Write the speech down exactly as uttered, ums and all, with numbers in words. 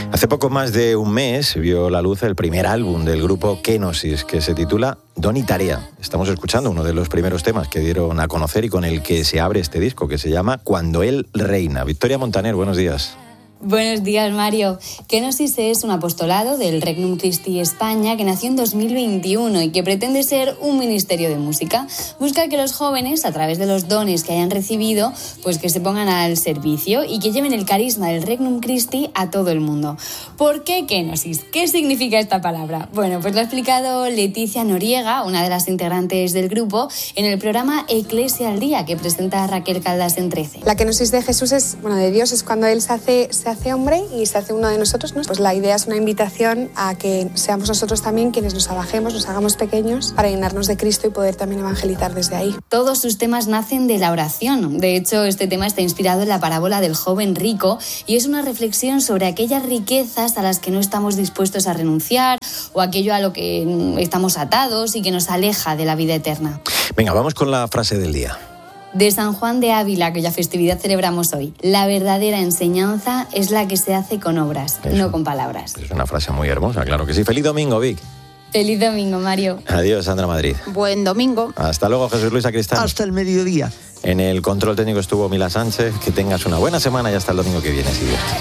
Hace poco más de un mes vio la luz el primer álbum del grupo Kenosis, que se titula Don y Tarea. Estamos escuchando uno de los primeros temas que dieron a conocer y con el que se abre este disco, que se llama Cuando él reina. Victoria Montaner, buenos días. Buenos días, Mario. Kenosis es un apostolado del Regnum Christi España que nació en dos mil veintiuno y que pretende ser un ministerio de música. Busca que los jóvenes, a través de los dones que hayan recibido, pues que se pongan al servicio y que lleven el carisma del Regnum Christi a todo el mundo. ¿Por qué Kenosis? ¿Qué significa esta palabra? Bueno, pues lo ha explicado Leticia Noriega, una de las integrantes del grupo, en el programa Eclesia al Día, que presenta Raquel Caldas en trece. La Kenosis de Jesús es, bueno, de Dios, es cuando Él se hace... Se hace hombre y se hace uno de nosotros, ¿no? Pues la idea es una invitación a que seamos nosotros también quienes nos abajemos, nos hagamos pequeños para llenarnos de Cristo y poder también evangelizar desde ahí. Todos sus temas nacen de la oración. De hecho, este tema está inspirado en la parábola del joven rico y es una reflexión sobre aquellas riquezas a las que no estamos dispuestos a renunciar o aquello a lo que estamos atados y que nos aleja de la vida eterna. Venga, vamos con la frase del día. De San Juan de Ávila, cuya festividad celebramos hoy. La verdadera enseñanza es la que se hace con obras, Eso, no con palabras. Es una frase muy hermosa, claro que sí. Feliz domingo, Vic. Feliz domingo, Mario. Adiós, Sandra Madrid. Buen domingo. Hasta luego, Jesús Luis Sacristán. Hasta el mediodía. En el control técnico estuvo Mila Sánchez. Que tengas una buena semana y hasta el domingo que viene, si Dios quiere.